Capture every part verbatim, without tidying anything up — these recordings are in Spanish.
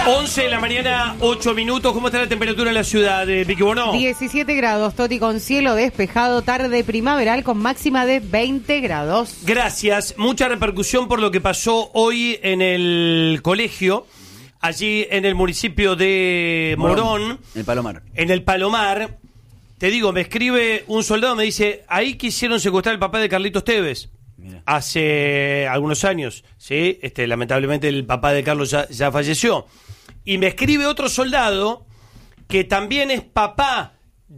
once de la mañana, ocho minutos. ¿Cómo está la temperatura en la ciudad de Vicky Bonó? diecisiete grados, Toti, con cielo despejado, tarde primaveral con máxima de veinte grados. Gracias. Mucha repercusión por lo que pasó hoy en el colegio, allí en el municipio de Morón. Morón, el Palomar. En el Palomar. Te digo, me escribe un soldado, me dice, ahí quisieron secuestrar al papá de Carlitos Tevez. Mira. Hace algunos años, ¿sí? Este, lamentablemente el papá de Carlos ya, ya falleció. Y me escribe otro soldado que también es papá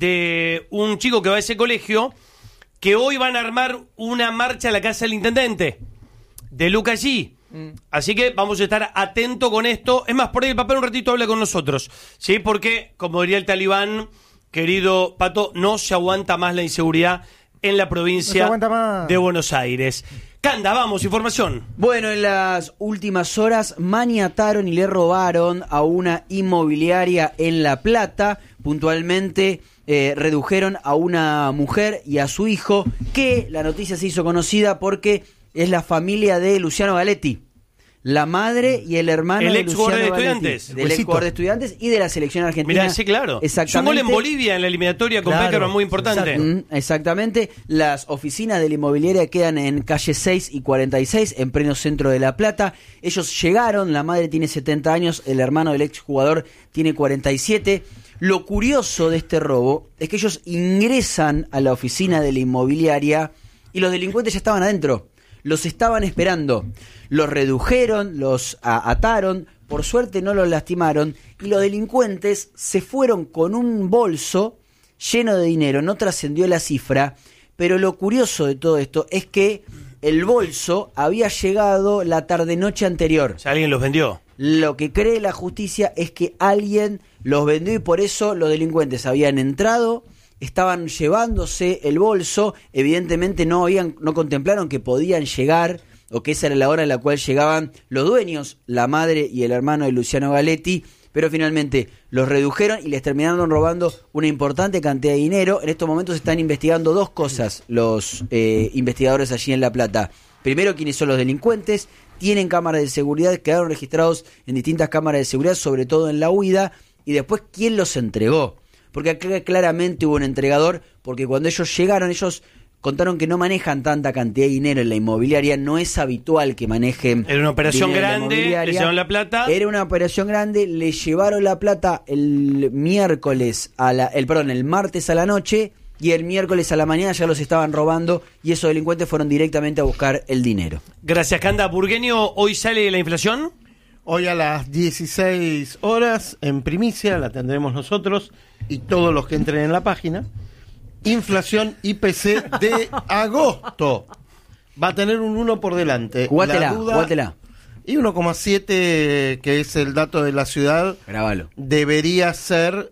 de un chico que va a ese colegio, que hoy van a armar una marcha a la casa del intendente de Luca G. Mm. Así que vamos a estar atentos con esto. Es más, por ahí el papá un ratito habla con nosotros, ¿sí? Porque, como diría el talibán, querido Pato, no se aguanta más la inseguridad en la provincia no de Buenos Aires. Canda, vamos, información. Bueno, en las últimas horas maniataron y le robaron a una inmobiliaria en La Plata. Puntualmente eh, redujeron a una mujer y a su hijo, que la noticia se hizo conocida porque es la familia de Luciano Galetti. La madre y el hermano el de ex Luciano de Galetti, estudiantes. del ex jugador de estudiantes y de la selección argentina. Mirá, sí, claro. Exactamente. Un gol en Bolivia en la eliminatoria con Peckerman, muy importante. Mm, exactamente. Las oficinas de la inmobiliaria quedan en calle seis y cuarenta y seis, en pleno centro de La Plata. Ellos llegaron, la madre tiene setenta años, el hermano del ex jugador tiene cuarenta y siete. Lo curioso de este robo es que ellos ingresan a la oficina de la inmobiliaria y los delincuentes ya estaban adentro. Los estaban esperando, los redujeron, los a- ataron, por suerte no los lastimaron, y los delincuentes se fueron con un bolso lleno de dinero. No trascendió la cifra, pero lo curioso de todo esto es que el bolso había llegado la tarde-noche anterior. O sea, alguien los vendió. Lo que cree la justicia es que alguien los vendió y por eso los delincuentes habían entrado, estaban llevándose el bolso, evidentemente no habían, no contemplaron que podían llegar, o que esa era la hora en la cual llegaban los dueños, la madre y el hermano de Luciano Galetti, pero finalmente los redujeron y les terminaron robando una importante cantidad de dinero. En estos momentos están investigando dos cosas los eh, investigadores allí en La Plata. Primero, quiénes son los delincuentes, tienen cámaras de seguridad, quedaron registrados en distintas cámaras de seguridad, sobre todo en la huida, y después quién los entregó. Porque acá claramente hubo un entregador, porque cuando ellos llegaron, ellos contaron que no manejan tanta cantidad de dinero en la inmobiliaria, no es habitual que manejen. Era una operación grande, le llevaron la plata. Era una operación grande, le llevaron la plata el miércoles, a la, el perdón, el martes a la noche, y el miércoles a la mañana ya los estaban robando, y esos delincuentes fueron directamente a buscar el dinero. Gracias, Canda. Burgueño, ¿hoy sale la inflación? Hoy a las dieciséis horas, en primicia, la tendremos nosotros y todos los que entren en la página. Inflación I P C de agosto. Va a tener un uno por delante. Jugátela, La duda, jugátela. Y uno coma siete, que es el dato de la ciudad, Grabalo. Debería ser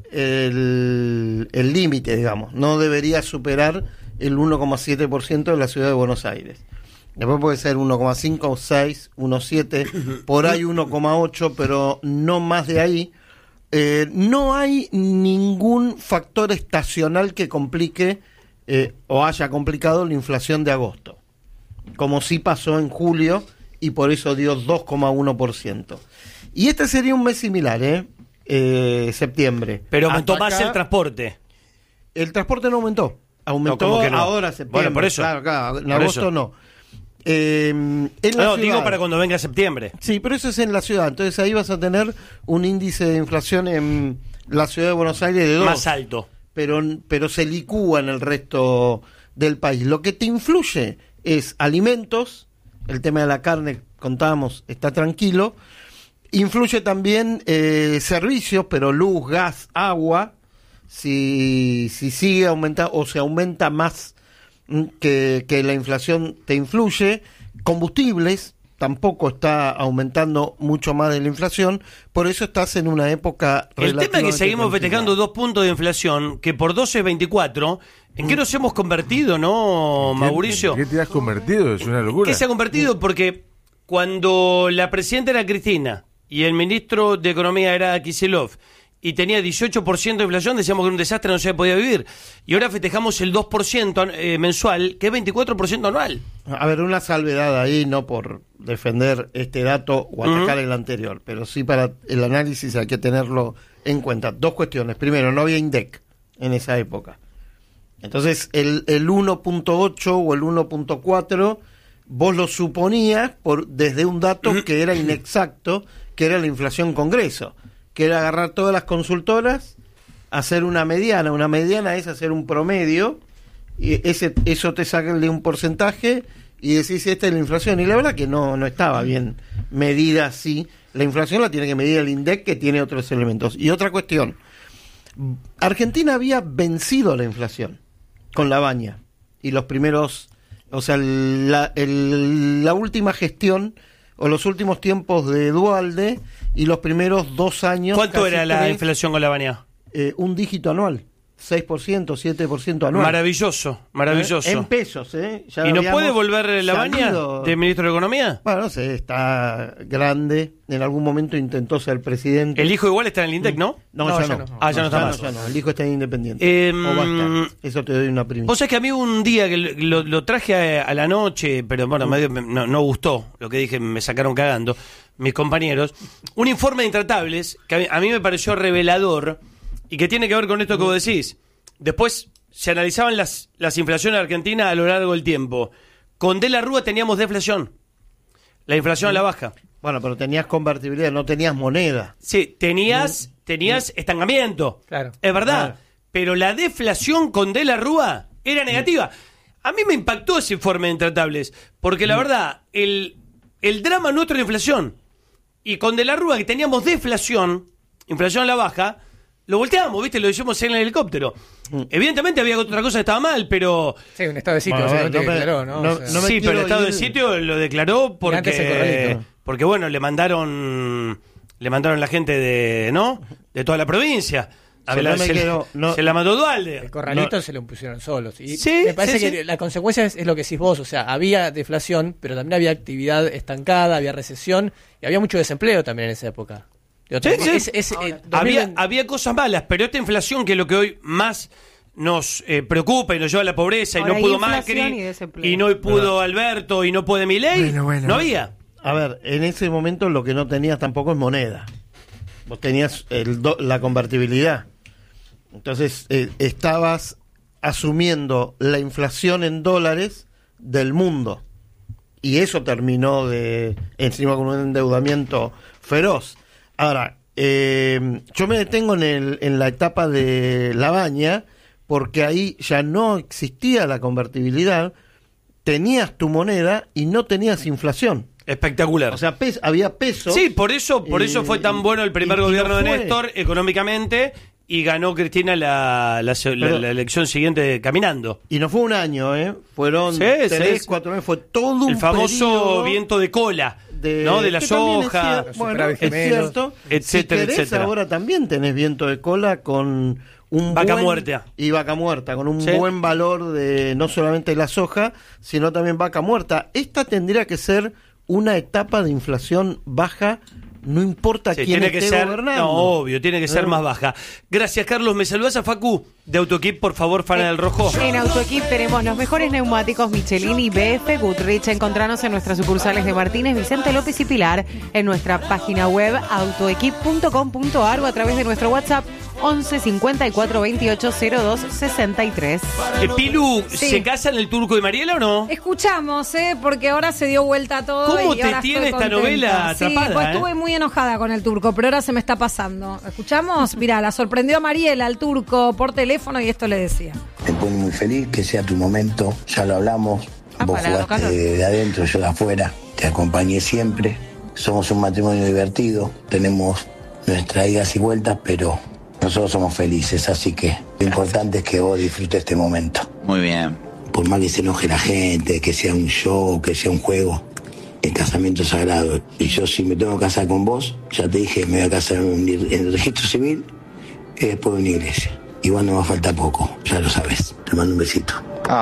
el el límite, digamos. No debería superar el uno coma siete por ciento de la ciudad de Buenos Aires. Después puede ser uno coma cinco, seis, uno coma siete, por ahí uno coma ocho, pero no más de ahí. Eh, no hay ningún factor estacional que complique eh, o haya complicado la inflación de agosto, como sí pasó en julio, y por eso dio dos coma uno por ciento. Y este sería un mes similar, ¿eh? eh septiembre. Pero aumentó Hasta más acá, el transporte. El transporte no aumentó. Aumentó No, ¿cómo que no? ahora septiembre. Bueno, por eso. Claro, claro, en Por agosto eso. no. Eh, en la No, ciudad, digo para cuando venga septiembre. Sí, pero eso es en la ciudad. Entonces ahí vas a tener un índice de inflación en la ciudad de Buenos Aires de dos. Más alto. Pero, pero se licúa en el resto del país. Lo que te influye es alimentos. El tema de la carne, contábamos, está tranquilo. Influye también eh, servicios, pero luz, gas, agua. Si, si sigue aumentando o se aumenta más Que, que la inflación te influye. Combustibles tampoco está aumentando mucho más de la inflación, por eso estás en una época El tema es que seguimos tranquila. festejando dos puntos de inflación, que por doce es veinticuatro. ¿En qué nos hemos convertido, no, Mauricio? ¿Qué te has convertido? Es una locura. ¿Qué se ha convertido? Porque cuando la presidenta era Cristina y el ministro de Economía era Kicillof, y tenía dieciocho por ciento de inflación, decíamos que era un desastre, no se podía vivir. Y ahora festejamos el dos por ciento eh, mensual, que es veinticuatro por ciento anual. A ver, una salvedad ahí, no por defender este dato o atacar uh-huh. el anterior, pero sí para el análisis hay que tenerlo en cuenta. Dos cuestiones. Primero, no había INDEC en esa época. Entonces, el, el uno punto ocho o el uno punto cuatro, vos lo suponías por desde un dato uh-huh. que era inexacto, que era la inflación Congreso, que era agarrar todas las consultoras, hacer una mediana. Una mediana es hacer un promedio, y ese eso te saca de un porcentaje y decís, esta es la inflación. Y la verdad que no, no estaba bien medida así. La inflación la tiene que medir el INDEC, que tiene otros elementos. Y otra cuestión, Argentina había vencido la inflación con la Baña. Y los primeros, o sea, la, el, la última gestión o los últimos tiempos de Duhalde y los primeros dos años... ¿Cuánto era la tres, inflación con la Baña? Eh, un dígito anual. seis por ciento, siete por ciento anual. Maravilloso, maravilloso. ¿Eh? En pesos, ¿eh? Ya ¿Y no puede volver la Baña de ministro de Economía? Bueno, no sé, está grande. En algún momento intentó ser presidente. El hijo igual está en el INDEC, ¿no? No, no ya, ya no. no. Ah, ya no, no está ya más. No, ya no. El hijo está en Independiente. Eh, o va a estar. Eso te doy una primicia. Vos sabés que a mí un día que lo, lo traje a, a la noche, pero bueno, mm. medio, no, no gustó lo que dije, me sacaron cagando mis compañeros, un informe de Intratables que a mí, a mí me pareció revelador y que tiene que ver con esto que vos decís. Después se analizaban las, las inflaciones de Argentina a lo largo del tiempo. Con De la Rúa teníamos deflación. La inflación a la baja. Bueno, pero tenías convertibilidad, no tenías moneda. Sí, tenías, tenías estancamiento. Claro. Es verdad. Claro. Pero la deflación con De la Rúa era negativa. A mí me impactó ese informe de Intratables. Porque la verdad, el, el drama nuestro es la inflación. Y con De la Rúa, que teníamos deflación, inflación a la baja, lo volteamos, ¿viste? Lo hicimos en el helicóptero. Mm. Evidentemente había otra cosa que estaba mal, pero... Sí, un estado de sitio, bueno, o sea, no te me, declaró, ¿no? no, o sea, no sí, pero el estado ir... de sitio lo declaró porque... Porque, bueno, le mandaron... Le mandaron la gente de... ¿No? De toda la provincia. A se, ver, la, no se, quiero, no, se la mandó Duhalde. El corralito no. se lo pusieron solos. Y sí, me parece sí, que sí. la consecuencia es, es lo que decís vos. O sea, había deflación, pero también había actividad estancada, había recesión y había mucho desempleo también en esa época. Sí, sí. Es, es, Ahora, eh, dos mil veinte... había, había cosas malas, pero esta inflación, que es lo que hoy más nos eh, preocupa y nos lleva a la pobreza, Ahora, y no pudo Macri y, y no pudo bueno. Alberto y no puede Milei, bueno, bueno. no había. A ver, en ese momento lo que no tenías tampoco es moneda. Vos tenías el do, la convertibilidad. Entonces eh, estabas asumiendo la inflación en dólares del mundo. Y eso terminó de encima con un endeudamiento feroz. Ahora, eh, yo me detengo en, el, en la etapa de La Baña, porque ahí ya no existía la convertibilidad, tenías tu moneda y no tenías inflación. Espectacular. O sea, pes, había peso. Sí, por eso, por eh, eso fue tan bueno el primer gobierno no de Néstor económicamente, y ganó Cristina la, la, Pero, la, la elección siguiente caminando. Y no fue un año, ¿eh? Fueron sí, tres, sí, cuatro meses, fue todo un el famoso viento de cola. De, ¿no? De la soja, es, bueno, es cierto, etcétera, si querés, etcétera. Ahora también tenés viento de cola con un vaca buen, muerta y vaca muerta, con un ¿sí? buen valor de no solamente la soja, sino también vaca muerta. Esta tendría que ser una etapa de inflación baja, no importa sí, quién tiene esté que ser, gobernando. No, obvio, tiene que ser más baja. Gracias, Carlos. ¿Me saludás a Facu de Autoequip, por favor, Fana del Rojo? En Autoequip tenemos los mejores neumáticos Michelin y B F Goodrich. Encontranos en nuestras sucursales de Martínez, Vicente López y Pilar, en nuestra página web autoequip punto com punto ar o a través de nuestro WhatsApp once cincuenta y cuatro veintiocho cero dos sesenta y tres. Eh, Pilu, sí. ¿se casan el Turco y Mariela o no? Escuchamos, ¿eh? Porque ahora se dio vuelta todo. ¿Cómo y te ahora tiene estoy esta contenta. novela atrapada? Sí, pues eh? estuve muy enojada con el Turco, pero ahora se me está pasando. ¿Escuchamos? Mirá, la sorprendió a Mariela, al Turco, por teléfono y esto le decía. Me pone muy feliz, que sea tu momento, ya lo hablamos. Ah, vos jugaste de, de adentro, yo de afuera, te acompañé siempre. Somos un matrimonio divertido, tenemos nuestras idas y vueltas, pero nosotros somos felices, así que lo importante es que vos disfrutes este momento. Muy bien. Por más que se enoje la gente, que sea un show, que sea un juego, el casamiento es sagrado. Y yo, si me tengo que casar con vos, ya te dije, me voy a casar en el registro civil y después en una iglesia. Igual no va a faltar poco, ya lo sabes. Te mando un besito.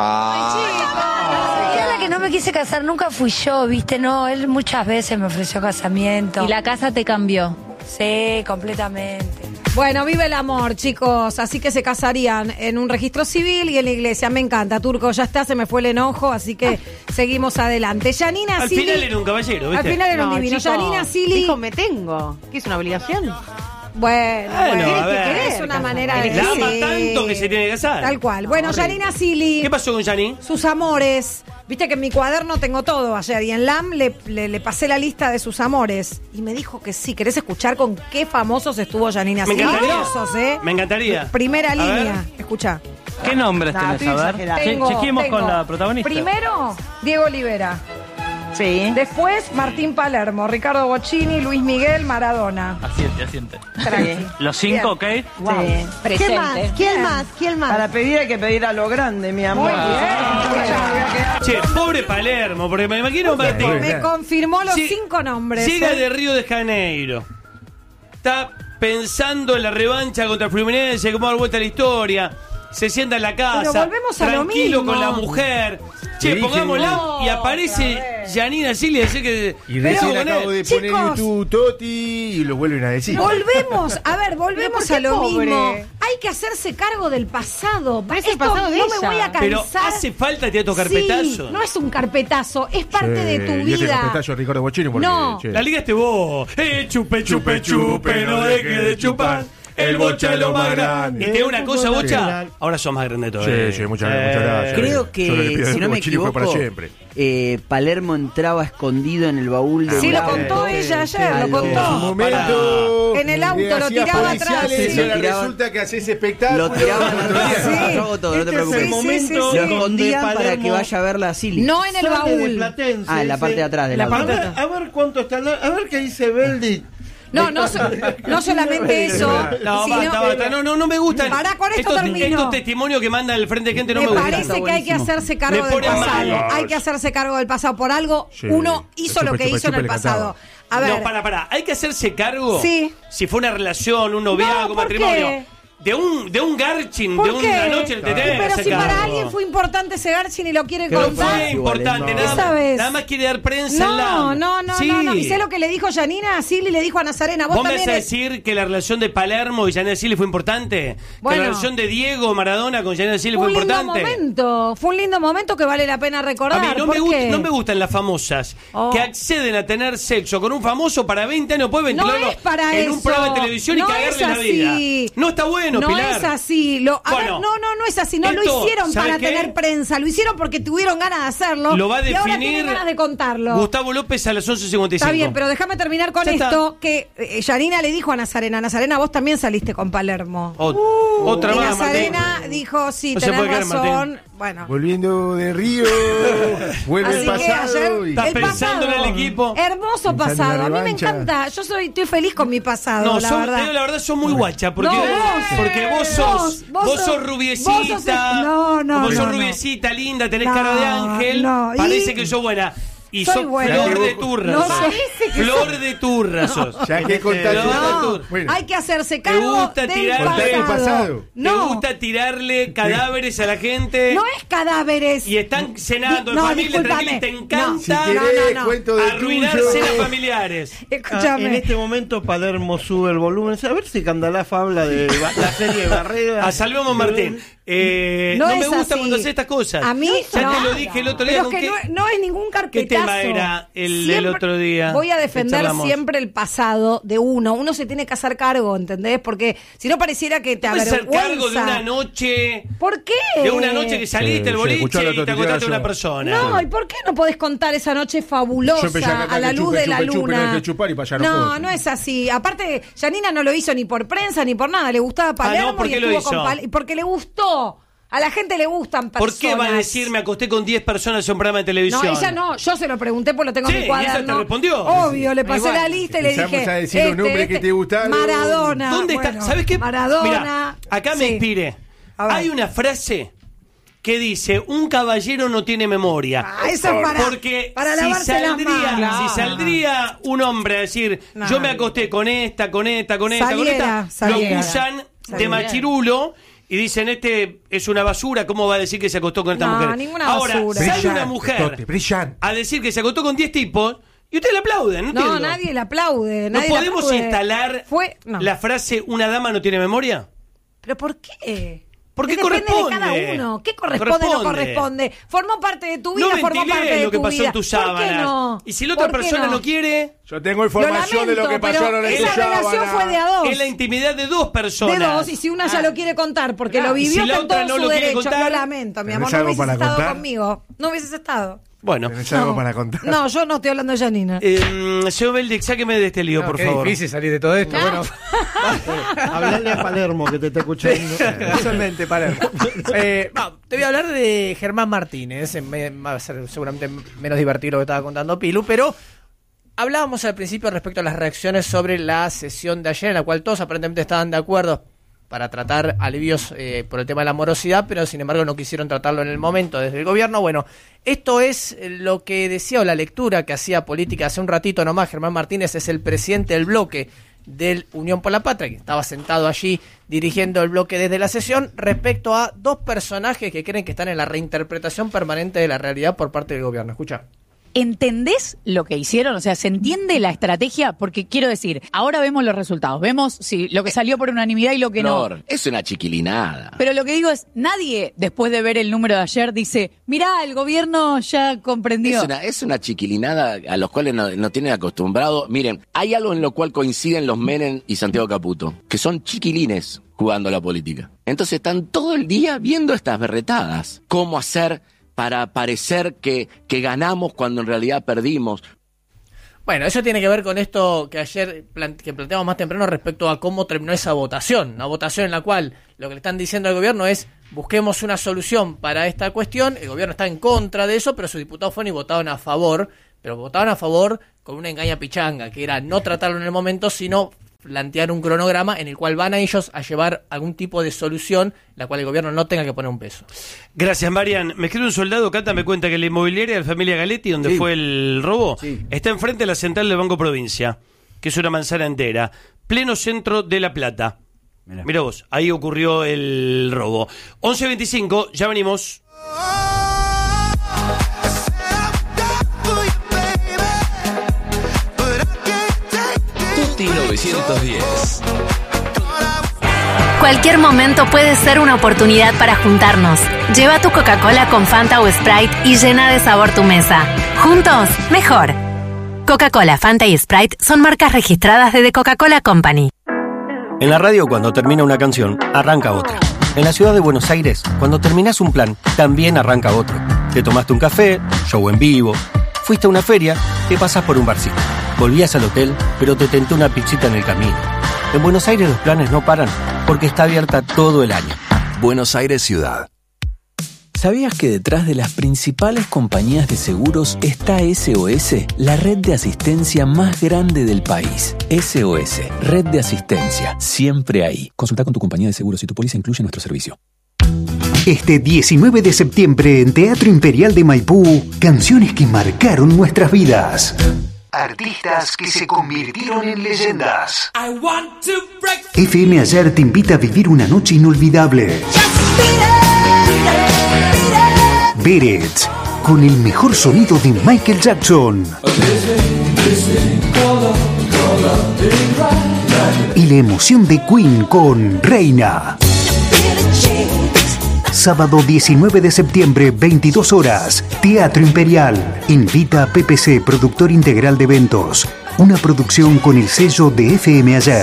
Ay, chico. La que no me quise casar nunca fui yo, ¿viste? No, él muchas veces me ofreció casamiento. ¿Y la casa te cambió? Sí, completamente. Bueno, vive el amor, chicos. Así que se casarían en un registro civil y en la iglesia. Me encanta, Turco. Ya está, se me fue el enojo, así que seguimos adelante. Yanina Al Sili. final era un caballero, ¿viste? Al final era un No, divino. chicos, Yanina Sili. dijo, me tengo. ¿Qué es una obligación? Bueno, Bueno, bueno, a ver. es una manera de La ama sí. tanto que se tiene que casar. Tal cual. Bueno, Yanina Sili. ¿Qué pasó con Yani? Sus amores. Viste que en mi cuaderno tengo todo ayer y en L A M le, le, le pasé la lista de sus amores y me dijo que sí. ¿Querés escuchar con qué famosos estuvo Yanina Me Sili? encantaría. Grosos, ¿eh? Me encantaría. Primera A línea. ver. Escucha. ¿Qué nombres Nah, tenés? estoy A ver. exagerando. Che- Tengo, chequeemos tengo. con la protagonista. Primero, Diego Olivera. Sí. Después, Martín Palermo, Ricardo Bocchini, Luis Miguel, Maradona. Asiente, asiente. Tranqui. Los cinco, ¿ok? Wow. ¿Quién más? ¿Quién más? ¿Quién más? Para pedir hay que pedir a lo grande, mi amor. Muy bien. Che, pobre Palermo, porque me imagino Martín. Me confirmó los Sí, cinco nombres. Llega ¿eh? de Río de Janeiro. Está pensando en la revancha contra Fluminense, cómo dar vuelta a la historia. Se sienta en la casa, Pero volvemos a lo tranquilo mismo. con la mujer. Che, Te dije, pongámosla no, y aparece otra vez. Yanina Sili y dice que. Y Pero recién con acabo él. de poner Chicos. YouTube Toti y lo vuelven a decir. Volvemos, a ver, volvemos ¿Pero por a lo qué pobre? mismo. Hay que hacerse cargo del pasado. Pero es el Esto pasado de no me ella. voy a cansar. Pero hace falta teatro carpetazo. Sí, no es un carpetazo, es parte Che, de tu y este vida. carpetazo de Ricardo Bocchini porque, No. che, La liga este vos. Eh, chupe, chupe, chupe, no deje de chupar. El Bocha es lo más grande. Y te digo una cosa, Bocha. Ahora sos más grande todavía. Sí, sí, muchas, muchas gracias. Creo Yo le que, pido si no a me Bocchini fue equivoco, para siempre. eh, Palermo entraba escondido en el baúl de Sí, lo Bravo. contó ella ayer, A lo lo- En su contó. momento. En el auto, le lo hacías tiraba policiales, atrás, sí. y ahora Lo tiraban- resulta que haces espectáculo. Lo tiraban atrás. Sí. Yo hago todo, no te Este es el preocupes. momento Sí, sí, Lo sí. donde escondían para Palermo que vaya a ver la Sili. No en el sale de baúl. Platense, Ah, en la parte de atrás de la la parte A de ver, atrás. a ver cuánto está. A ver qué dice Beldi. No, no, so- no solamente eso. No, sino- basta, basta. No, no, no me gustan. Pará, con esto estos, termino. estos testimonios que manda el frente de gente no Me me, gustan. parece que hay que buenísimo. hacerse cargo Me del pone pasado. mal. Hay que hacerse cargo del pasado. Por algo, Sí. uno hizo Chupe, lo que chupe, hizo en chupe, el le pasado. cantaba. A ver, No, para, para. Hay que hacerse cargo. Sí. Si fue una relación, un noviazgo, No, un ¿por matrimonio. qué? De un, de un garchin, ¿por de qué? una noche te tenés que Pero hacer si para cargo. alguien fue importante ese Garchin y lo quiere Pero contar. fue importante, no. nada, Esa más, vez. nada más quiere dar prensa en la. No, no, no, Sí. no, no. ¿Y sé lo que le dijo Yanina? Sili le dijo a Nazarena. Vos, ¿Vos me vas también. a le- decir que la relación de Palermo y Yanina Sili fue importante? Bueno. ¿Que la relación de Diego Maradona con Yanina Sili Fue fue un lindo importante? momento. Fue un lindo momento que vale la pena recordar. A mí no ¿Por me, gusta- qué? no me gustan las famosas Oh. que acceden a tener sexo con un famoso para veinte años, puede No ventilarlo es para en eso. un programa de televisión No y cagarle es la vida. así. No está bueno, No Pilar. es así. Lo, a Bueno, ver, no, no, no es así. No lo esto, hicieron ¿sabe para qué? tener prensa. Lo hicieron porque tuvieron ganas de hacerlo. Lo va a y ahora definir tienen ganas de contarlo. Gustavo López a las once cincuenta y cinco. Está bien, pero déjame terminar con Ya está. esto, que eh, Yanina le dijo a Nazarena, Nazarena, vos también saliste con Palermo. Ot- otra y más, Martín. Nazarena dijo, sí, No se tenés puede creer, razón. Martín. Bueno. Volviendo de Río, vuelve Así el que pasado. ayer, y- Estás el pensando pasado, en el equipo. Hermoso Pensando en la pasado. A mí me revancha. encanta. Yo soy, estoy feliz con mi pasado, No, la sos- verdad. te digo la verdad, sos muy guacha. Porque, No, vos. porque vos sos, Vos, vos vos sos- sos vos rubiecita. sos- no, no, Vos no, sos no. rubiecita, linda, tenés No, cara de ángel. no, y- Parece que sos buena. Y Soy sos buena. flor de turra. No, sos. parece que Flor de turra sos. Ya que contar No, tu- no. Bueno, Hay que hacerse cargo gusta del tirar- pasado. Contar el pasado. No, Te gusta tirarle cadáveres a la gente. no es cadáveres. Y están cenando en No, familia discúlpame. tranquila y te No. encanta si no, querés, no, no. cuento de arruinar tuyo. cenas familiares. Ah, Escúchame. en este momento Palermo sube el volumen. A ver si Candalaf habla de ba- la serie de Barrera. A Salvemos Martín. Eh, No no me es gusta así. cuando haces estas cosas. A mí ya no. te lo dije el otro día. Pero ¿con es que qué, no, no es ningún ¿Qué carpetazo. tema era el del Siempre otro día? Voy a que defender charlamos? siempre el pasado de uno. Uno se tiene que hacer cargo, ¿entendés? Porque si no pareciera que te ¿Puedes hacer avergüenza. cargo de una noche? ¿Por qué? De una noche que saliste Sí, al sí, boliche escuchá la y te tortilla acostaste a yo. una persona. No, ¿y por qué no podés contar esa noche Yo empecé a fabulosa cantar a la que luz chupe, de la chupe, chupe, no hay luna? que chupar y para allá no no, puedo. no es así. Aparte, Yanina no lo hizo ni por prensa ni por nada. Le gustaba Palermo Ah, ¿por y qué lo estuvo hizo? con Pal- y porque le gustó. A la gente le gustan personas. ¿Por qué va a decir me acosté con diez personas en un programa de televisión? No, ella no. Yo se lo pregunté porque lo tengo Sí, en mi y ella cuaderno. te respondió. Obvio, le pasé Igual. la lista y le Empezamos dije. a decir los nombres que te gustaron. Maradona. ¿Dónde está? Bueno, ¿Sabes qué? Maradona. Mirá, acá me Sí. inspiré. A ver. Hay una frase que dice, un caballero no tiene memoria. Ah, eso es para- Porque para si, lavarse las saldría, manos. si saldría un hombre a decir, No. yo me acosté con esta, con esta, con esta, Saliera, con esta, saliera. lo acusan de Saliera. machirulo y dicen, este es una basura, ¿cómo va a decir que se acostó con esta No, mujer? ninguna Ahora, basura. sale una Brillante, mujer Tote, brillante. a decir que se acostó con diez tipos Y ustedes le aplauden, no No, entiendo. nadie le aplaude. ¿No Nadie le podemos aplaude. instalar Fue, no. la frase una dama no tiene memoria? ¿Pero por qué? Porque Que depende corresponde. de cada uno. ¿Qué corresponde o no Corresponde. corresponde? Formó parte de tu vida, No formó ventilé parte de lo que tu pasó vida. en tus ¿Por qué sábanas. no? Y si la otra ¿Por qué persona no? no? quiere, Yo tengo información Lo de lo que lamento, pasaron pero en esa tu relación sábana. fue de a dos. es la intimidad de dos personas. De dos, y si una ya lo quiere contar porque lo Y vivió, si la está en otra todo no su lo quiere derecho. contar, Lo lamento, mi ¿tenés amor. No algo hubieses para estado contar? conmigo. No hubieses estado. Bueno. ¿Tenés No. algo para contar? No, yo no estoy hablando de Janina. Eh, señor Beldic, sáqueme de este lío, No, por qué favor. difícil salir de todo esto. Bueno, Hablarle a Palermo que te está escuchando. casualmente, Palermo. Eh, no, te voy a hablar de Germán Martínez. eh, me- Va a ser seguramente menos divertido lo que estaba contando Pilu, pero hablábamos al principio respecto a las reacciones sobre la sesión de ayer, en la cual todos aparentemente estaban de acuerdo para tratar alivios eh, por el tema de la morosidad, pero sin embargo no quisieron tratarlo en el momento desde el gobierno. Bueno, esto es lo que decía, o la lectura que hacía política hace un ratito nomás. Germán Martínez es el presidente del bloque del Unión por la Patria, que estaba sentado allí dirigiendo el bloque desde la sesión, respecto a dos personajes que creen que están en la reinterpretación permanente de la realidad por parte del gobierno. Escucha. ¿Entendés lo que hicieron? O sea, ¿se entiende la estrategia? Porque quiero decir, ahora vemos los resultados. Vemos si lo que salió por unanimidad y lo que no. Flor, es una chiquilinada. Pero lo que digo es, nadie, después de ver el número de ayer, dice, mirá, el gobierno ya comprendió. Es una, es una chiquilinada a los cuales no, no tienen acostumbrado. Miren, hay algo en lo cual coinciden los Menem y Santiago Caputo, que son chiquilines jugando a la política. Entonces están todo el día viendo estas berretadas. ¿Cómo hacer para parecer que, que ganamos cuando en realidad perdimos? Bueno, eso tiene que ver con esto que ayer plan- que planteamos más temprano respecto a cómo terminó esa votación. Una votación en la cual lo que le están diciendo al gobierno es busquemos una solución para esta cuestión. El gobierno está en contra de eso, pero sus diputados fueron y votaron a favor. Pero votaban a favor con una engaña pichanga, que era no tratarlo en el momento, sino plantear un cronograma en el cual van a ellos a llevar algún tipo de solución, la cual el gobierno no tenga que poner un peso. Gracias, Marian. Me escribe un soldado, Cata me cuenta que la inmobiliaria de la familia Galetti, donde Sí. fue el robo, Sí. está enfrente de la central del Banco Provincia, que es una manzana entera, pleno centro de La Plata. Mirá. Mira vos, ahí ocurrió el robo. once veinticinco, ya venimos. Tuti novecientos diez. Cualquier momento puede ser una oportunidad para juntarnos. Lleva tu Coca-Cola con Fanta o Sprite y llena de sabor tu mesa. Juntos, mejor. Coca-Cola, Fanta y Sprite son marcas registradas de The Coca-Cola Company. En la radio, cuando termina una canción, arranca otra. En la ciudad de Buenos Aires, cuando terminas un plan, también arranca otro. Te tomaste un café, show en vivo, fuiste a una feria, te pasas por un barcito. Volvías al hotel, pero te tentó una pizzita en el camino. En Buenos Aires los planes no paran, porque está abierta todo el año. Buenos Aires Ciudad. ¿Sabías que detrás de las principales compañías de seguros está S O S, la red de asistencia más grande del país? S O S, red de asistencia, siempre ahí. Consulta con tu compañía de seguros si tu póliza incluye nuestro servicio. Este diecinueve de septiembre en Teatro Imperial de Maipú, canciones que marcaron nuestras vidas. Artistas que se convirtieron en leyendas. F M Ayer te invita a vivir una noche inolvidable. Beret, con el mejor sonido de Michael Jackson. Y la emoción de Queen con Reina. Sábado diecinueve de septiembre, veintidós horas, Teatro Imperial. Invita a P P C, productor integral de eventos. Una producción con el sello de F M Ayer.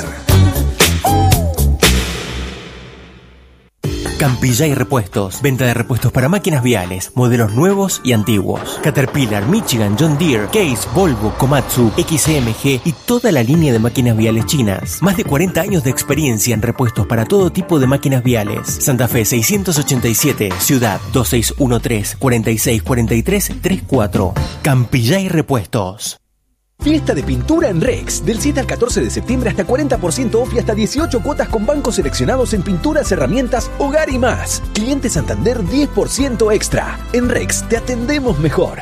Campillay Repuestos. Venta de repuestos para máquinas viales, modelos nuevos y antiguos. Caterpillar, Michigan, John Deere, Case, Volvo, Komatsu, X M G y toda la línea de máquinas viales chinas. Más de cuarenta años de experiencia en repuestos para todo tipo de máquinas viales. Santa Fe seiscientos ochenta y siete, Ciudad dos seis uno tres, cuatro seis cuatro tres tres cuatro. Campillay Repuestos. Fiesta de pintura en Rex, del siete al catorce de septiembre hasta cuarenta por ciento off y hasta dieciocho cuotas con bancos seleccionados en pinturas, herramientas, hogar y más. Cliente Santander diez por ciento extra. En Rex te atendemos mejor.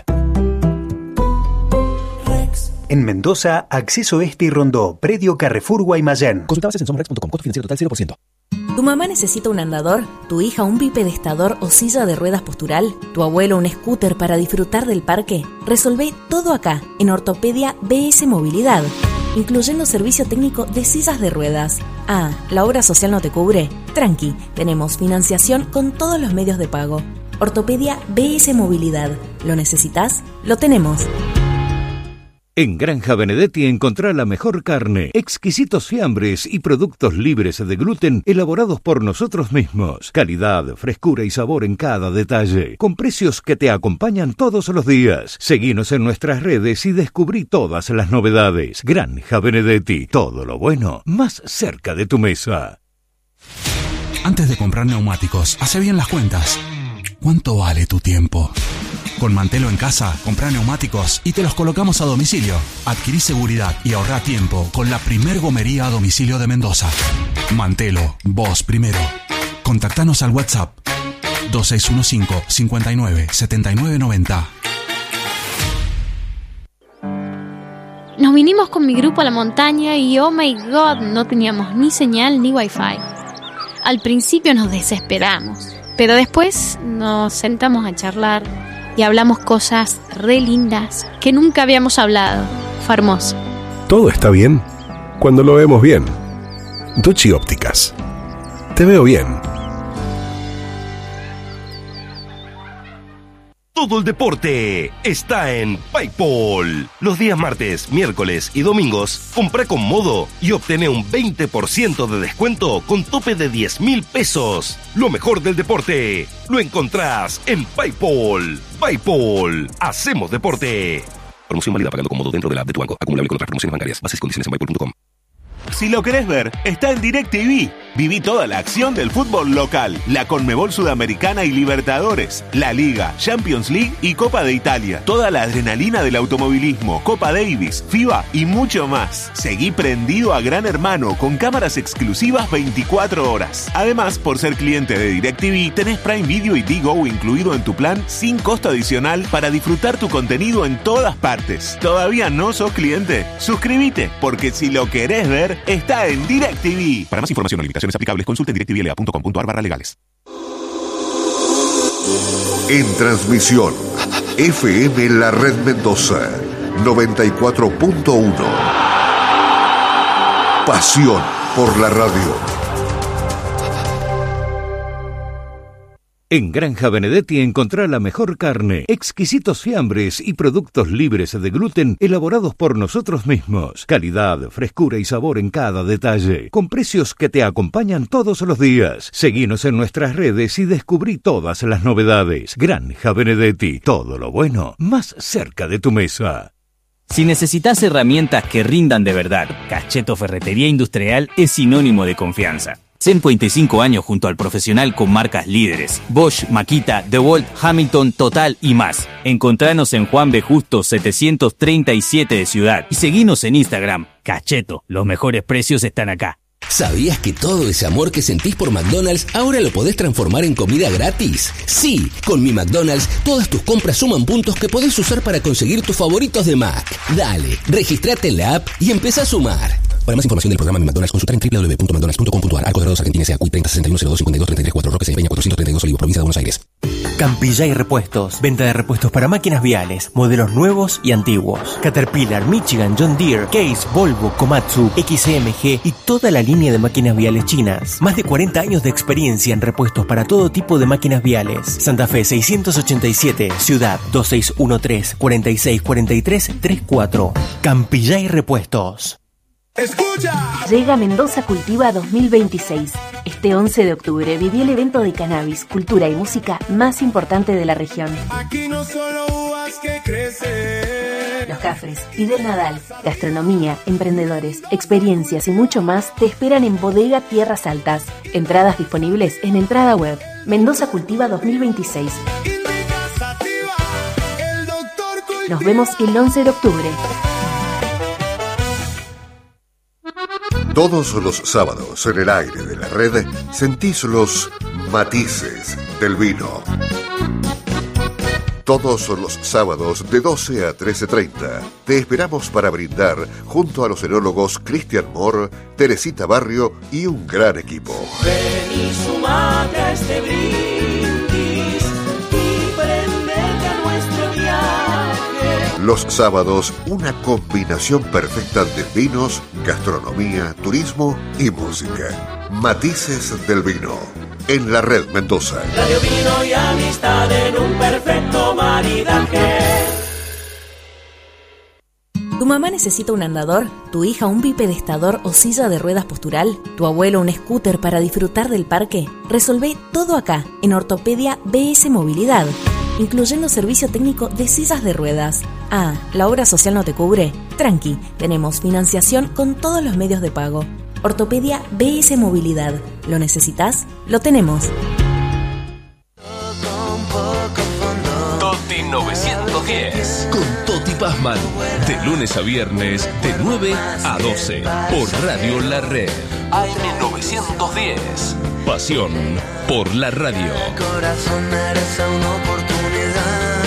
En Mendoza, Acceso Este y Rondó, Predio Carrefour Guaymallén. Consulta bases en somosrex punto com, costo financiero total cero por ciento. ¿Tu mamá necesita un andador? ¿Tu hija un bipedestador o silla de ruedas postural? ¿Tu abuelo un scooter para disfrutar del parque? Resolvé todo acá, en Ortopedia B S Movilidad, incluyendo servicio técnico de sillas de ruedas. Ah, ¿la obra social no te cubre? Tranqui, tenemos financiación con todos los medios de pago. Ortopedia B S Movilidad. ¿Lo necesitas? Lo tenemos. En Granja Benedetti encontrá la mejor carne, exquisitos fiambres y productos libres de gluten elaborados por nosotros mismos. Calidad, frescura y sabor en cada detalle, con precios que te acompañan todos los días. Seguinos en nuestras redes y descubrí todas las novedades. Granja Benedetti, todo lo bueno, más cerca de tu mesa. Antes de comprar neumáticos, hace bien las cuentas. ¿Cuánto vale tu tiempo? Con Mantelo en casa, comprá neumáticos y te los colocamos a domicilio. Adquirí seguridad y ahorrá tiempo con la primer gomería a domicilio de Mendoza. Mantelo, vos primero. Contactanos al WhatsApp dos seis uno cinco, cinco nueve, siete nueve nueve cero. Nos vinimos con mi grupo a la montaña y oh my god, no teníamos ni señal ni wifi. Al principio nos desesperamos, pero después nos sentamos a charlar y hablamos cosas re lindas que nunca habíamos hablado. Fue hermoso. Todo está bien cuando lo vemos bien. Ducci Ópticas. Te veo bien. Todo el deporte está en PayPal. Los días martes, miércoles y domingos, comprá con Modo y obtené un veinte por ciento de descuento con tope de diez mil pesos. Lo mejor del deporte lo encontrás en PayPal. PayPal. Hacemos deporte. Promoción válida pagando con Modo dentro de la app de tu banco. Acumulable con otras promociones bancarias. Bases y condiciones en paypal punto com. Si lo querés ver, está en DirecTV. Viví toda la acción del fútbol local, la Conmebol Sudamericana y Libertadores, la Liga, Champions League y Copa de Italia. Toda la adrenalina del automovilismo, Copa Davis, FIBA y mucho más. Seguí prendido a Gran Hermano con cámaras exclusivas veinticuatro horas. Además, por ser cliente de DirecTV, tenés Prime Video y Digo incluido en tu plan sin costo adicional para disfrutar tu contenido en todas partes. ¿Todavía no sos cliente? Suscríbete, porque si lo querés ver, está en DirecTV. Para más información o limitaciones aplicables, consulte en directv l a punto com punto a r barra legales. En transmisión, F M La Red Mendoza, noventa y cuatro punto uno. Pasión por la radio. En Granja Benedetti encontrá la mejor carne, exquisitos fiambres y productos libres de gluten elaborados por nosotros mismos. Calidad, frescura y sabor en cada detalle, con precios que te acompañan todos los días. Seguinos en nuestras redes y descubrí todas las novedades. Granja Benedetti, todo lo bueno, más cerca de tu mesa. Si necesitas herramientas que rindan de verdad, Cacheto Ferretería Industrial es sinónimo de confianza. cincuenta y cinco años junto al profesional con marcas líderes. Bosch, Makita, DeWalt, Hamilton, Total y más. Encontranos en Juan B. Justo setecientos treinta y siete de Ciudad. Y seguinos en Instagram. Cacheto, los mejores precios están acá. ¿Sabías que todo ese amor que sentís por McDonald's ahora lo podés transformar en comida gratis? Sí, con mi McDonald's todas tus compras suman puntos que podés usar para conseguir tus favoritos de Mac. Dale, registrate en la app y empezá a sumar. Para más información del programa Mi McDonald's, consultar en w w w punto mcdonalds punto com punto a r. Arcos Dorados Argentina S A C U I treinta sesenta y uno cero dos cincuenta y dos treinta y tres cuatro Roque Peña cuatrocientos treinta y dos Olivos, provincia de Buenos Aires. Campillay Repuestos. Venta de repuestos para máquinas viales, modelos nuevos y antiguos. Caterpillar, Michigan, John Deere, Case, Volvo, Komatsu, X M G y toda la línea de máquinas viales chinas. Más de cuarenta años de experiencia en repuestos para todo tipo de máquinas viales. Santa Fe seiscientos ochenta y siete, Ciudad dos seis uno tres, cuarenta y seis cuarenta y tres treinta y cuatro. Campillay Repuestos. ¡Escucha! Llega Mendoza Cultiva dos mil veintiséis. Este once de octubre viví el evento de cannabis, cultura y música más importante de la región. Aquí no solo uvas que crecen. Los Cafres, Fidel Nadal, gastronomía, emprendedores, experiencias y mucho más te esperan en Bodega Tierras Altas. Entradas disponibles en entrada web. Mendoza Cultiva dos mil veintiséis. Nos vemos el once de octubre. Todos los sábados en el aire de la red sentís los matices del vino. Todos los sábados de doce a trece treinta. Te esperamos para brindar junto a los enólogos Cristian Moore, Teresita Barrio y un gran equipo. Ven y sumate a este brindis y prendete a nuestro viaje. Los sábados, una combinación perfecta de vinos, gastronomía, turismo y música. Matices del vino. En la Red Mendoza. Radio, vino y amistad en un perfecto maridaje. ¿Tu mamá necesita un andador? ¿Tu hija un bipedestador o silla de ruedas postural? ¿Tu abuelo un scooter para disfrutar del parque? Resolvé todo acá, en Ortopedia B S Movilidad, incluyendo servicio técnico de sillas de ruedas. Ah, ¿la obra social no te cubre? Tranqui, tenemos financiación con todos los medios de pago. Ortopedia B S Movilidad. ¿Lo necesitas? Lo tenemos. Toti novecientos diez. Con Toti Pazman. De lunes a viernes, de nueve a doce. Por Radio La Red. A M novecientos diez. Pasión por la radio. Corazón merece una oportunidad.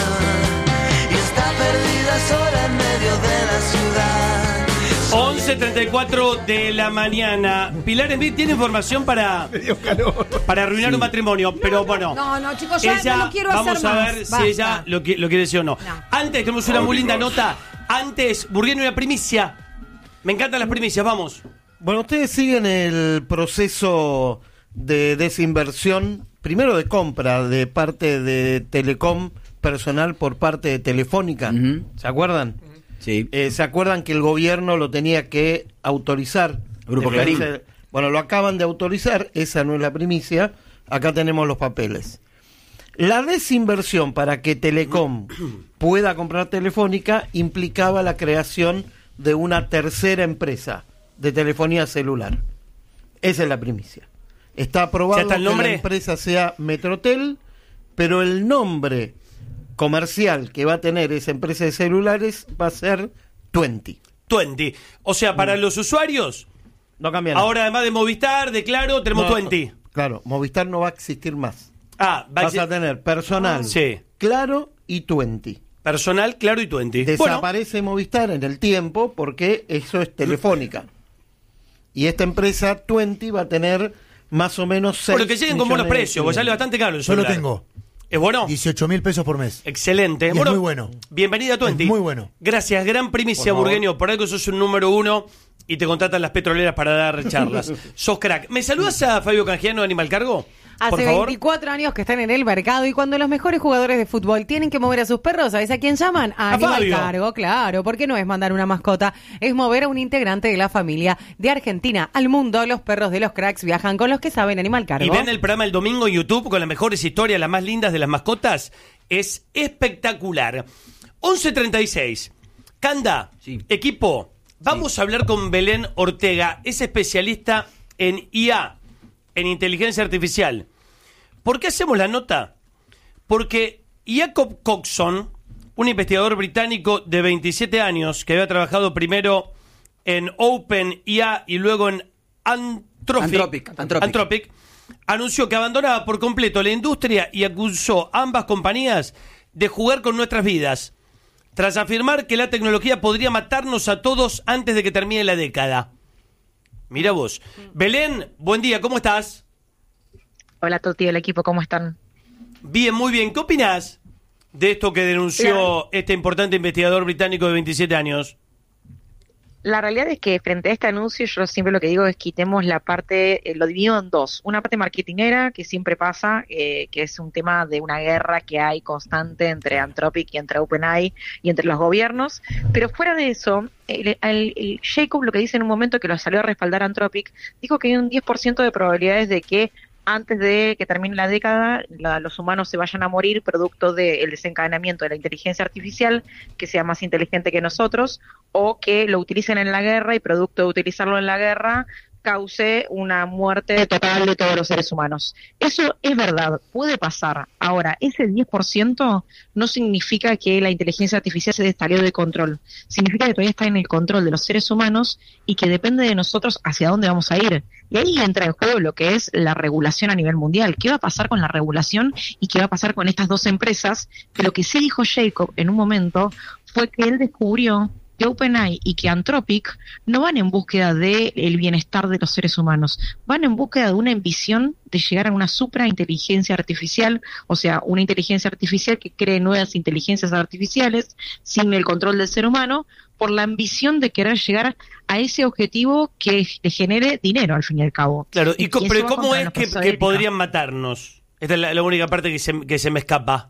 Y está perdida sola en medio de la ciudad. once treinta y cuatro de la mañana. Pilar Envid tiene información para para arruinar sí. un matrimonio, pero bueno. No, no, chicos, ya ella, no lo quiero vamos hacer a más. ver Basta. si ella lo, lo quiere decir o no. no. Antes tenemos una oh, muy linda Dios. nota. Antes, Burgueno, una primicia. Me encantan las primicias, vamos. Bueno, ustedes siguen el proceso de desinversión, primero de compra de parte de Telecom personal por parte de Telefónica. Uh-huh. ¿Se acuerdan? Sí. Eh, ¿Se acuerdan que el gobierno lo tenía que autorizar? Grupo Clarín. Bueno, lo acaban de autorizar, esa no es la primicia, acá tenemos los papeles. La desinversión para que Telecom pueda comprar Telefónica implicaba la creación de una tercera empresa de telefonía celular. Esa es la primicia. Está aprobado está el que nombre? la empresa sea Metrotel, pero el nombre comercial que va a tener esa empresa de celulares va a ser Twenty. Twenty. O sea, para mm. los usuarios, no cambia nada. Ahora, además de Movistar, de Claro, tenemos no, Twenty. Claro, Movistar no va a existir más. Ah, va vas a, a tener personal, sí. Claro y Twenty. Personal, Claro y Twenty. Desaparece bueno. Movistar en el tiempo porque eso es Telefónica. Y esta empresa Twenty va a tener más o menos seis. Bueno, que lleguen con buenos precios, porque sale bastante caro el celular. Yo lo tengo. ¿Es bueno? dieciocho mil pesos por mes. Excelente. Y bueno, es muy bueno. Bienvenida a Twenty. Es muy bueno. Gracias, gran primicia, por Burgueño. Por algo sos un número uno y te contratan las petroleras para dar charlas. Sos crack. ¿Me saludas a Fabio Canjiano de Animal Cargo? Hace veinticuatro años que están en el mercado y cuando los mejores jugadores de fútbol tienen que mover a sus perros, ¿sabes a quién llaman? A, a Animal Fabio. Cargo, claro, porque no es mandar una mascota, es mover a un integrante de la familia. De Argentina al mundo, los perros de los cracks viajan con los que saben Animal Cargo. Y ven el programa el domingo en YouTube con las mejores historias, las más lindas de las mascotas. Es espectacular. once treinta y seis. Canda, sí. Equipo, vamos sí. a hablar con Belén Ortega, es especialista en I A, en inteligencia artificial. ¿Por qué hacemos la nota? Porque Jacob Coxon, un investigador británico de veintisiete años que había trabajado primero en OpenAI y luego en Anthropic, Anthropic, Anthropic. Anthropic, anunció que abandonaba por completo la industria y acusó a ambas compañías de jugar con nuestras vidas, tras afirmar que la tecnología podría matarnos a todos antes de que termine la década. Mira vos. Belén, buen día, ¿cómo estás? Hola Toti, el equipo, ¿cómo están? Bien, muy bien. ¿Qué opinás de esto que denunció la... este importante investigador británico de veintisiete años? La realidad es que frente a este anuncio yo siempre lo que digo es quitemos la parte, eh, lo divido en dos. Una parte marketingera que siempre pasa, eh, que es un tema de una guerra que hay constante entre Anthropic y entre OpenAI y entre los gobiernos. Pero fuera de eso, el, el, el Jacob lo que dice en un momento que lo salió a respaldar Anthropic, dijo que hay un diez por ciento de probabilidades de que antes de que termine la década, la, los humanos se vayan a morir producto del desencadenamiento de la inteligencia artificial, que sea más inteligente que nosotros, o que lo utilicen en la guerra y producto de utilizarlo en la guerra, cause una muerte total de todos los seres humanos. Eso es verdad, puede pasar. Ahora, ese diez por ciento no significa que la inteligencia artificial se salió de control. Significa que todavía está en el control de los seres humanos y que depende de nosotros hacia dónde vamos a ir. Y ahí entra en juego lo que es la regulación a nivel mundial. ¿Qué va a pasar con la regulación y qué va a pasar con estas dos empresas? Que lo que sí dijo Jacob en un momento fue que él descubrió que OpenAI y que Anthropic no van en búsqueda del bienestar de los seres humanos, van en búsqueda de una ambición de llegar a una suprainteligencia artificial, o sea, una inteligencia artificial que cree nuevas inteligencias artificiales sin el control del ser humano, por la ambición de querer llegar a ese objetivo que le genere dinero al fin y al cabo. Claro, y, y co- pero ¿cómo es que, que ética. podrían matarnos? Esta es la, la única parte que se, que se me escapa.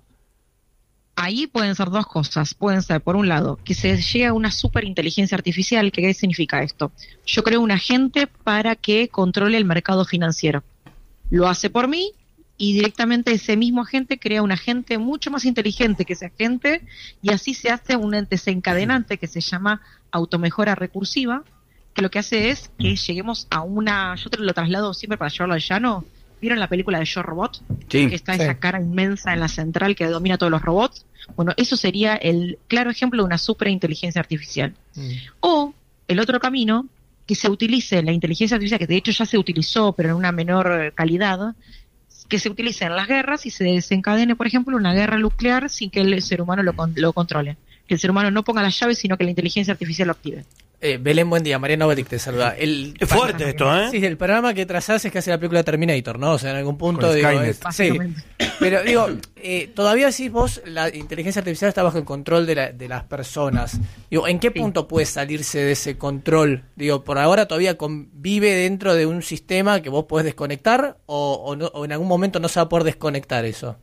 Ahí pueden ser dos cosas. Pueden ser, por un lado, que se llegue a una superinteligencia artificial. ¿Qué significa esto? Yo creo un agente para que controle el mercado financiero. Lo hace por mí y directamente ese mismo agente crea un agente mucho más inteligente que ese agente y así se hace un desencadenante que se llama automejora recursiva, que lo que hace es que lleguemos a una... Yo te lo traslado siempre para llevarlo al llano. ¿Vieron la película de Yo Robot? Sí. Que está Sí. esa cara inmensa en la central que domina todos los robots. Bueno, eso sería el claro ejemplo de una superinteligencia artificial. Mm. O el otro camino, que se utilice la inteligencia artificial, que de hecho ya se utilizó, pero en una menor eh, calidad, que se utilice en las guerras y se desencadene, por ejemplo, una guerra nuclear sin que el ser humano lo, con- lo controle. Que el ser humano no ponga las llaves, sino que la inteligencia artificial lo active. Eh, Belén, buen día. Mariano Bedic te saluda. El, Es fuerte esto, ¿eh? Sí, el programa que trazás es que hace la película Terminator, ¿no? O sea, en algún punto... Con digo, Skynet. es- sí. Pero digo, eh, todavía decís vos, la inteligencia artificial está bajo el control de, la- de las personas. Digo, ¿en qué punto puede salirse de ese control? Digo, por ahora todavía convive dentro de un sistema que vos podés desconectar o, o, no- o en algún momento no se va a poder desconectar eso.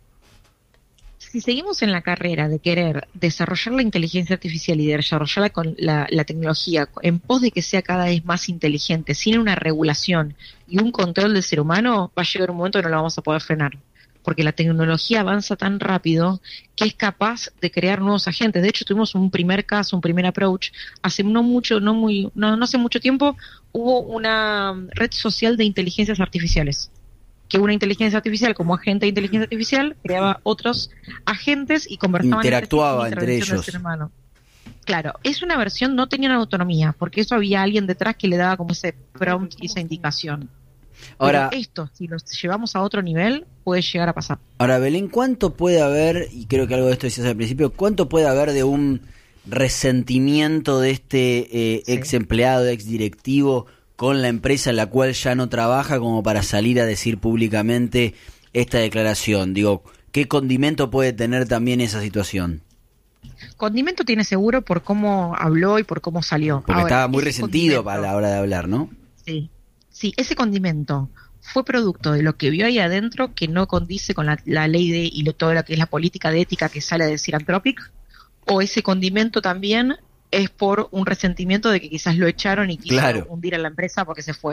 Si seguimos en la carrera de querer desarrollar la inteligencia artificial y de desarrollar con la, la tecnología en pos de que sea cada vez más inteligente, sin una regulación y un control del ser humano, va a llegar un momento que no lo vamos a poder frenar. Porque la tecnología avanza tan rápido que es capaz de crear nuevos agentes. De hecho, tuvimos un primer caso, un primer approach. Hace no mucho, no muy, no, no hace mucho tiempo, hubo una red social de inteligencias artificiales. Que una inteligencia artificial, como agente de inteligencia artificial, creaba otros agentes y conversaban Interactuaba entre, entre sí, sin intervención del ellos. ser humano. Claro, es una versión, no tenían autonomía, porque eso había alguien detrás que le daba como ese prompt y esa indicación. Ahora- Pero esto, si lo llevamos a otro nivel, puede llegar a pasar. Ahora, Belén, ¿cuánto puede haber, y creo que algo de esto decías al principio, cuánto puede haber de un resentimiento de este eh, ex empleado, ex directivo con la empresa en la cual ya no trabaja como para salir a decir públicamente esta declaración? Digo, ¿qué condimento puede tener también esa situación? Condimento tiene seguro por cómo habló y por cómo salió. Porque Ahora, estaba muy ese resentido condimento- a la hora de hablar, ¿no? Sí, sí, ese condimento fue producto de lo que vio ahí adentro que no condice con la, la ley de y lo, todo lo que es la política de ética que sale a decir Anthropic, o ese condimento también es por un resentimiento de que quizás lo echaron y quiso Claro. hundir a la empresa porque se fue.